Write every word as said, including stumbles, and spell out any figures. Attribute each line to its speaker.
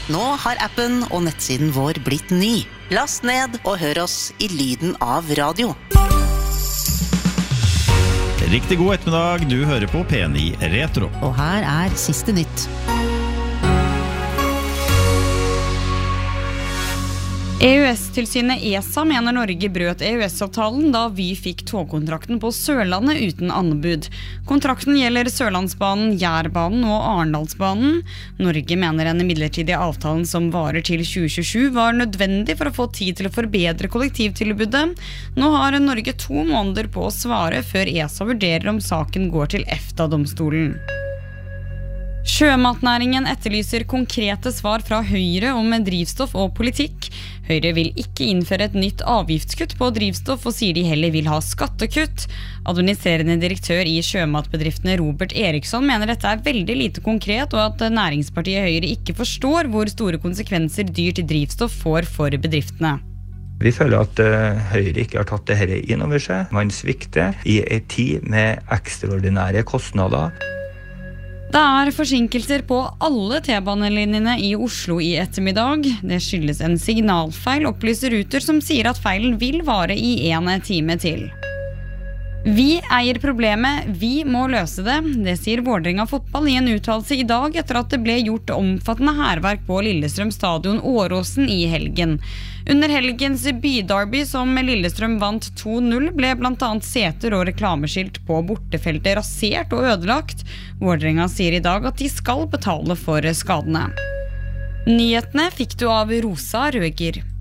Speaker 1: Nå har appen og nettsiden vår blitt ny. Last ned og hør oss i lyden av radio.
Speaker 2: Riktig god ettermiddag, du hører på P ni Retro.
Speaker 1: Og her er siste nytt.
Speaker 3: E U S-tilsynet ESA mener Norge brøt E U S-avtalen da Vy fikk togkontrakten på Sørlandet uten anbud. Kontrakten gjelder Sørlandsbanen, Jærbanen og Arendalsbanen. Norge mener den midlertidige avtalen som varer til tjue tjuesju var nødvendig for å få tid til å forbedre kollektivtilbudet. Nå har Norge to måneder på å svare før ESA vurderer om saken går til EFTA-domstolen. Sjømatnæringen etterlyser konkrete svar fra Høyre om drivstoff og politikk. Høyre vil ikke innføre et nytt avgiftskutt på drivstoff og sier de heller vil ha skattekutt. Administrerende direktør i sjømatbedriftene Robert Eriksson mener dette er veldig lite konkret, og at næringspartiet Høyre ikke forstår hvor store konsekvenser dyrt drivstoff får for bedriftene.
Speaker 4: Vi føler at uh, Høyre ikke har tatt dette inn over seg. Man svikter i en tid med ekstraordinære kostnader.
Speaker 3: Det er forsinkelser på alle T-banelinjene i Oslo i ettermiddag. Det skyldes en signalfeil, opplyser Ruter, som sier at feilen vil vare i en time til. Vi eier problemet, vi må løse det. Det sier Vålerenga fotball i en uttalelse i dag etter at det ble gjort omfattende hærverk på Lillestrøm stadion Åråsen i helgen. Under helgens bydarby som Lillestrøm vant to null ble blant annet seter og reklameskilt på bortefeltet rasert og ødelagt. Vålerenga sier i dag at de skal betale for skadene. Nyhetene fikk du av Rosa Røger.